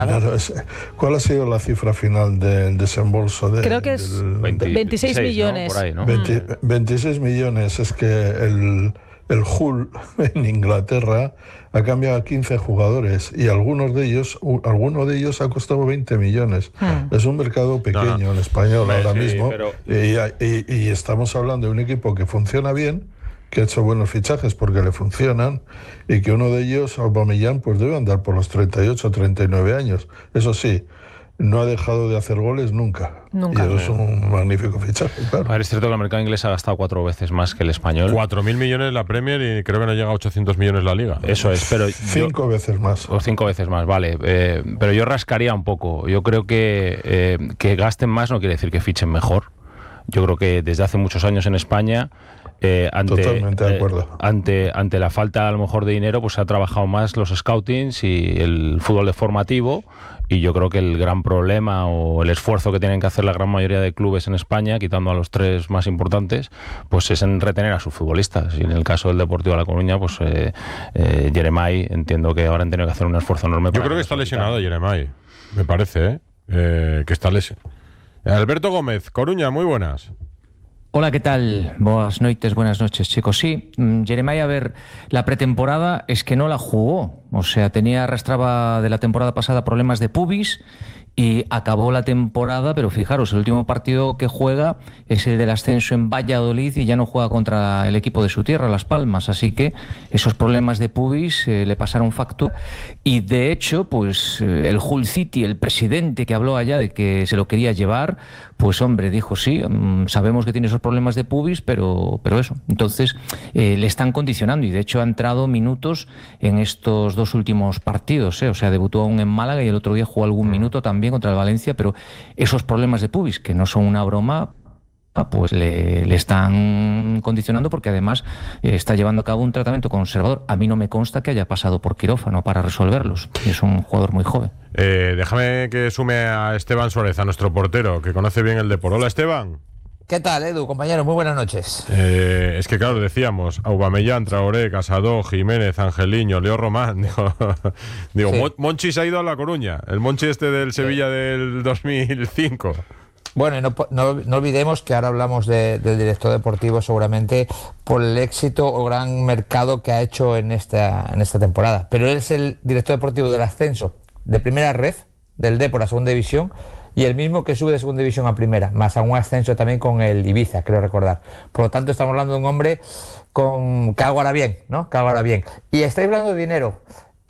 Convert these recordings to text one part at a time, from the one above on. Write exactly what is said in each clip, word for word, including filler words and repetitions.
Claro, es, ¿cuál ha sido la cifra final del desembolso? De, Creo que es del, veinte, veintiséis millones. ¿no? Por ahí, ¿no? veinte, veintiséis millones. Es que el, el Hull en Inglaterra ha cambiado a quince jugadores y algunos de ellos, alguno de ellos ha costado veinte millones. Hmm. Es un mercado pequeño no, no. en español sí, ahora mismo pero... y, y, y estamos hablando de un equipo que funciona bien, que ha hecho buenos fichajes porque le funcionan y que uno de ellos, Aubameyang, pues debe andar por los treinta y ocho, treinta y nueve años. Eso sí, no ha dejado de hacer goles nunca. Nunca. Y eso es un magnífico fichaje, claro. A ver, es cierto que el mercado inglés ha gastado cuatro veces más que el español. Cuatro mil millones la Premier y creo que no llega a ochocientos millones la Liga. Eso es, pero... Cinco yo, veces más. O cinco veces más, vale. Eh, pero yo rascaría un poco. Yo creo que eh, que gasten más no quiere decir que fichen mejor. Yo creo que desde hace muchos años en España... Eh, ante, Totalmente de acuerdo. Eh, ante, ante la falta a lo mejor de dinero, pues se ha trabajado más los scoutings y el fútbol de formativo, y yo creo que el gran problema o el esfuerzo que tienen que hacer la gran mayoría de clubes en España, quitando a los tres más importantes, pues es en retener a sus futbolistas. Y en el caso del Deportivo de La Coruña, pues eh, eh, Jeremai, entiendo que ahora han tenido que hacer un esfuerzo enorme. Yo creo que está lesionado Jeremai, me parece, ¿eh? Eh, que está lesionado. Alberto Gómez, Coruña, muy buenas. Hola, ¿qué tal? Buenas noches, buenas noches, chicos. Sí, Jeremai, a ver, la pretemporada es que no la jugó. O sea, tenía, arrastraba de la temporada pasada problemas de pubis y acabó la temporada, pero fijaros, el último partido que juega es el del ascenso en Valladolid y ya no juega contra el equipo de su tierra, Las Palmas, así que esos problemas de pubis eh, le pasaron factura. Y de hecho, pues eh, el Hull City, el presidente que habló allá de que se lo quería llevar, pues hombre, dijo sí, um, sabemos que tiene esos problemas de pubis, pero, pero eso, entonces eh, le están condicionando y de hecho ha entrado minutos en estos dos últimos partidos, eh, o sea, debutó aún en Málaga y el otro día jugó algún minuto también contra el Valencia, pero esos problemas de pubis, que no son una broma, pues le, le están condicionando porque además eh, está llevando a cabo un tratamiento conservador. A mí no me consta que haya pasado por quirófano para resolverlos. Es un jugador muy joven. Eh, déjame que sume a Esteban Suárez, a nuestro portero, que conoce bien el deporte. Hola, Esteban. ¿Qué tal, Edu, compañero? Muy buenas noches. Eh, es que claro, decíamos, Aubameyang, Traoré, Casado, Jiménez, Angeliño, Leo Román. Digo, digo sí. Monchi se ha ido a La Coruña, el Monchi este del Sevilla sí. del dos mil cinco. Bueno, y no, no, no olvidemos que ahora hablamos de, del director deportivo seguramente por el éxito o gran mercado que ha hecho en esta, en esta temporada. Pero él es el director deportivo del ascenso de primera red, del Depor a segunda división, y el mismo que sube de segunda división a primera, más a un ascenso también con el Ibiza, creo recordar. Por lo tanto, estamos hablando de un hombre con que algo hará bien, ¿no? Que algo hará bien. Y estáis hablando de dinero.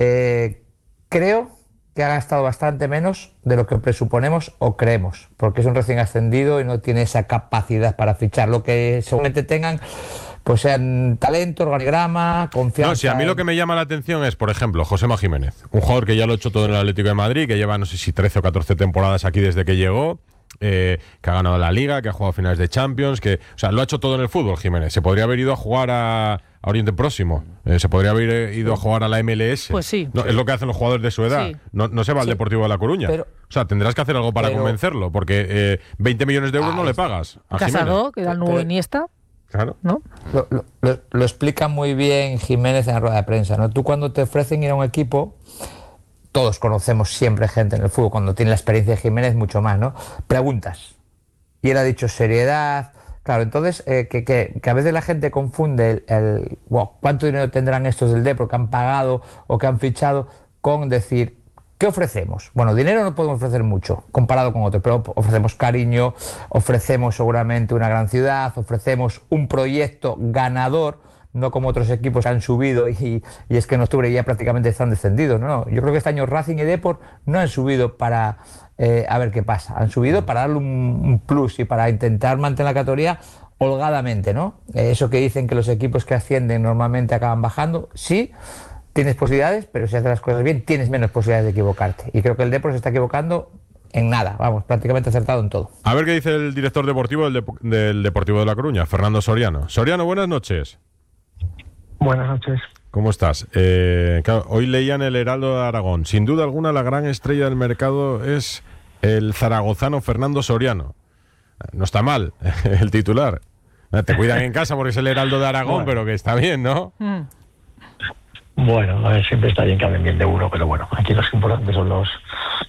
Eh, creo que ha gastado bastante menos de lo que presuponemos o creemos, porque es un recién ascendido y no tiene esa capacidad para fichar. Lo que seguramente tengan, pues sean talento, organigrama, confianza. No, si a mí lo que me llama la atención es, por ejemplo, Josema Jiménez, un jugador que ya lo ha hecho todo en el Atlético de Madrid, que lleva no sé si trece o catorce temporadas aquí desde que llegó, eh, que ha ganado la Liga, que ha jugado finales de Champions, que, o sea, lo ha hecho todo en el fútbol, Jiménez. Se podría haber ido a jugar a, a Oriente Próximo, eh, se podría haber ido a jugar a la M L S. Pues sí. No, es lo que hacen los jugadores de su edad. Sí. No, no se va al sí. Deportivo de La Coruña. Pero, o sea, tendrás que hacer algo para pero, convencerlo, porque eh, veinte millones de euros ah, no le pagas a Casado, que da el nuevo pero, Iniesta. Claro. ¿No? Lo, lo, lo, lo explica muy bien Jiménez en la rueda de prensa, ¿no? Tú cuando te ofrecen ir a un equipo, todos conocemos siempre gente en el fútbol, cuando tiene la experiencia de Jiménez mucho más, ¿no? Preguntas. Y él ha dicho seriedad. Claro, entonces eh, que, que, que a veces la gente confunde el, el wow, cuánto dinero tendrán estos del Depor que han pagado o que han fichado con decir, ¿qué ofrecemos? Bueno, dinero no podemos ofrecer mucho comparado con otros, pero ofrecemos cariño, ofrecemos seguramente una gran ciudad, ofrecemos un proyecto ganador, no como otros equipos que han subido y, y es que en octubre ya prácticamente están descendidos. No, no, yo creo que este año Racing y Depor no han subido para eh, a ver qué pasa, han subido para darle un, un plus y para intentar mantener la categoría holgadamente, ¿no? Eh, eso que dicen que los equipos que ascienden normalmente acaban bajando, sí, tienes posibilidades, pero si haces las cosas bien, tienes menos posibilidades de equivocarte. Y creo que el Depor se está equivocando en nada, vamos, prácticamente acertado en todo. A ver qué dice el director deportivo del, Dep- del Deportivo de La Coruña, Fernando Soriano. Soriano, buenas noches. Buenas noches. ¿Cómo estás? Eh, claro, hoy leía en el Heraldo de Aragón. Sin duda alguna, la gran estrella del mercado es el zaragozano Fernando Soriano. No está mal el titular. Te cuidan en casa porque es el Heraldo de Aragón, bueno, pero que está bien, ¿no? Mm. Bueno, a ver, siempre está bien que hablen bien de uno, pero bueno, aquí los importantes son los,